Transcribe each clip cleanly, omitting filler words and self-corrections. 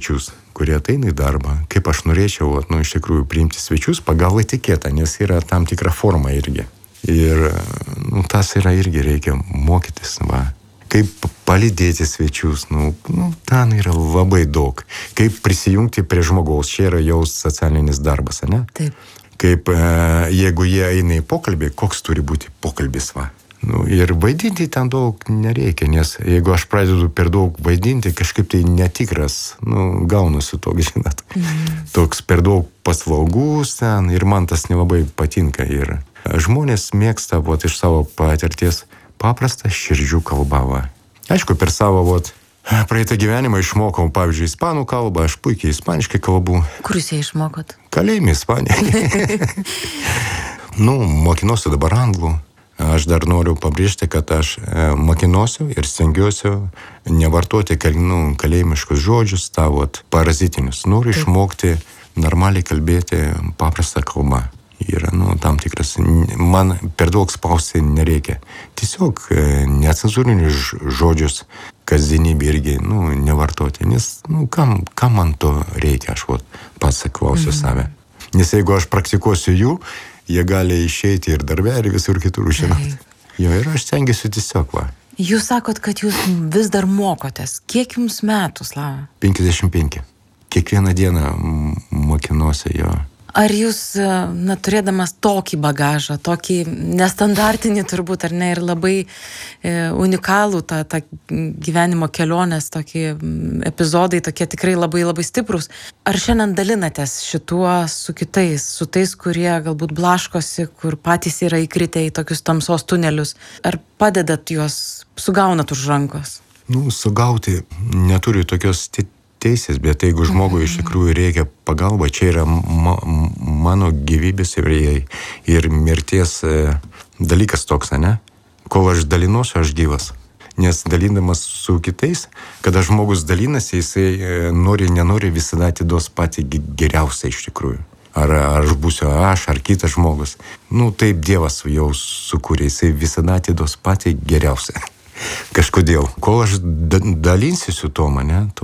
svečius, kurie ateina į darbą, kaip aš norėčiau, iš tikrųjų, priimti svečius pagal etiketą, nes yra tam tikra forma irgi. Ir tas yra irgi reikia mokytis, va. Kaip palydėti svečius, ten yra labai daug. Kaip prisijungti prie žmogaus, čia yra jau socialinis darbas, ne? Taip. Kaip jeigu jie eina į pokalbį, koks turi būti pokalbis, va. Ir vaidinti ten daug nereikia, nes jeigu aš pradedu per daug vaidinti, kažkaip tai netikras, gaunasi toks, žinot. Toks per daug paslaugus ten ir man tas nelabai patinka. Ir žmonės mėgsta, iš savo patirties, paprastą širdžių kalbą, va. Aišku, per savo, praeitą gyvenimą išmokau, pavyzdžiui, ispanų kalbą, aš puikiai ispaniškai kalbu. Kur jūs ją išmokot? Kalėjime Ispanijoje. Mokinuosi dabar anglų. Aš dar noriu pabrėžti, kad aš mokinuosiu ir stengiuosiu nevartoti kalėjimiškus žodžius, parazitinius. Noriu išmokti normaliai kalbėti paprastą kalbą. Yra, tam tikras, man per daug spausti nereikia. Tiesiog necenzūrinius žodžius kasdienybė irgi, nevartoti. Nes, kam man to reikia, aš pats klausiu save. Nes jeigu aš praktikuosiu jų, jie gali išeiti ir darbe, ir visur kitur, žinot. Jo, ir aš stengiuosi tiesiog, va. Jūs sakot, kad jūs vis dar mokotės. Kiek jums metų, Slava? 55. Kiekvieną dieną mokinuosi jo. Ar jūs, turėdamas tokį bagažą, tokį nestandartinį turbūt, ar ne, ir labai unikalų tą gyvenimo kelionės, tokį epizodai, tokie tikrai labai labai stiprus, ar šiandien dalinatės šituo su kitais, su tais, kurie galbūt blaškosi, kur patys yra įkritę į tokius tamsos tunelius, ar padedat juos, sugaunat už rankos? Sugauti neturiu tokios teisės, bet jeigu žmogui iš tikrųjų reikia pagalba, čia yra mano gyvybės ir mirties dalykas toks, ne? Kol aš dalinuosiu, aš gyvas. Nes dalindamas su kitais, kada žmogus dalinasi, jisai nenori visada atiduos patį geriausią iš tikrųjų. Ar aš būsiu aš, ar kitas žmogus. Taip Dievas jau sukūrė, jisai visada atiduos patį geriausią. Kažkodėl. Kol aš dalinsiu su Toma,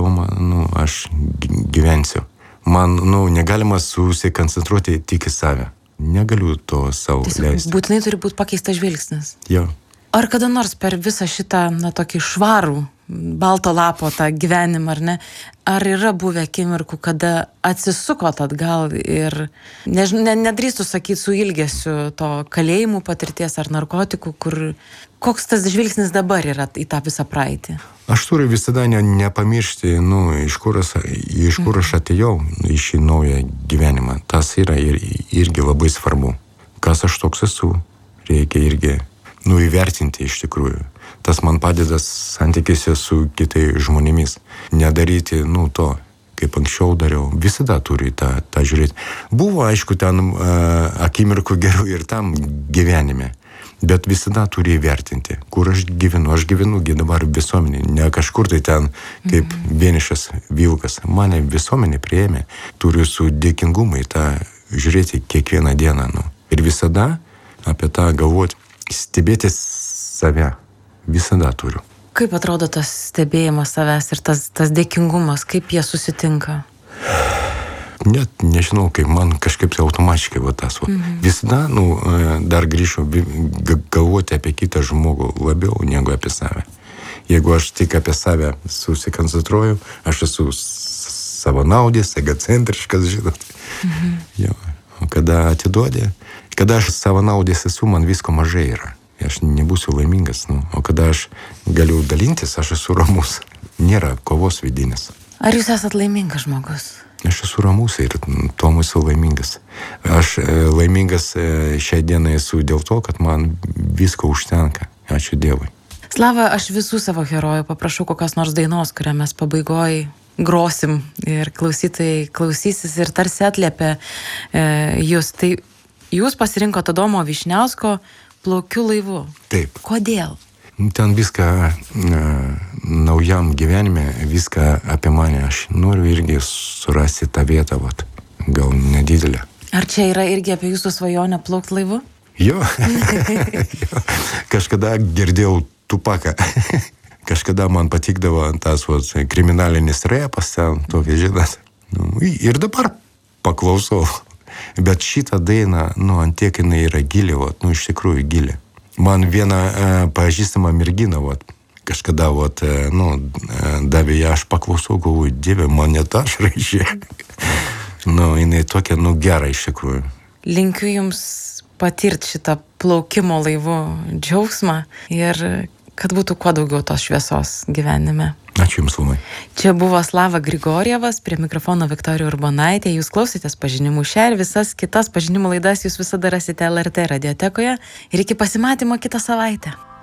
aš gyvensiu. Man, negalima susikoncentruoti tik į save. Negaliu to savo leisti. Būtinai turi būti pakeistas žvilgsnis. Jo. Ar kada nors per visą šitą, tokį švarų, balto lapo tą gyvenimą, ar ne? Ar yra buvę akimirkų, kada atsisukot atgal ir, nedrįstu sakyti, su ilgesiu to kalėjimų patirties ar narkotikų, koks tas žvilgsnis dabar yra į tą visą praeitį? Aš turiu visada nepamiršti, iš kur aš atėjau į šį naują gyvenimą. Tas yra irgi labai svarbu. Kas aš toks esu, reikia irgi įvertinti iš tikrųjų. Tas man padeda santykiuose su kitais žmonėmis. Nedaryti, to, kaip anksčiau dariau. Visada turi tą žiūrėti. Buvo, aišku, ten akimirkų gerų ir tam gyvenime. Bet visada turi įvertinti, kur aš gyvenu. Aš gyvenu dabar visuomenė, ne kažkur tai ten kaip vienišas vilkas. Mane visuomenė priėmė. Turiu su dėkingumai tą žiūrėti kiekvieną dieną. Ir visada apie tą galvoti. Stebėti save visada turiu. Kaip atrodo tas stebėjimas savęs ir tas dėkingumas, kaip jie susitinka? Net nežinau, kaip man kažkaip tai automatiškai tas. Visada, dar grįžau galvoti apie kitą žmogų labiau negu apie save. Jeigu aš tik apie save susikoncentruoju, aš esu savanaudis, egocentriškas, žinot. Jo. O kada atiduodi, kada aš savanaudis esu, man visko mažai yra. Aš nebūsiu laimingas. O kada aš galiu dalintis, aš esu ramus. Nėra kovos vidinės. Ar jūs esat laimingas žmogus? Aš esu ramus ir tuom esu laimingas. Aš laimingas šią dieną esu dėl to, kad man visko užtenka. Ačiū Dievui. Slava, aš visų savo herojų paprašau kokios nors dainos, kurią mes pabaigoj grosim ir klausytojai klausysis ir tarsi atliepia jūs. Tai jūs pasirinkote Adomo Vyšniausko Plaukiu laivu. Taip. Kodėl? Ten viską naujam gyvenime, viską apie mane. Aš noriu irgi surasti tą vietą, gal nedidelę. Ar čia yra irgi apie jūsų svajonę plaukt laivu? Jo. Kažkada girdėjau Tupaką. Kažkada man patikdavo tas kriminalinis repas ten, tokia, žinot. Ir dabar paklausau. Bet šitą dainą, ant tiek jinai yra gili, iš tikrųjų gili. Man viena pažįstama mergina, kažkada, davė ją, aš paklausau, galvoju, Dieve, man net aš rašė. Jinai tokia, gera iš tikrųjų. Linkiu jums patirti šitą plaukimo laivu džiaugsmą ir kad būtų kuo daugiau tos šviesos gyvenime. Ačiū Jums labai. Čia buvo Slava Grigorjevas, prie mikrofono Viktorija Urbonaitė. Jūs klausėtės Pažinimų šią ir visas kitas pažinimų laidas jūs visada rasite LRT radiotekoje. Ir iki pasimatymo kitą savaitę.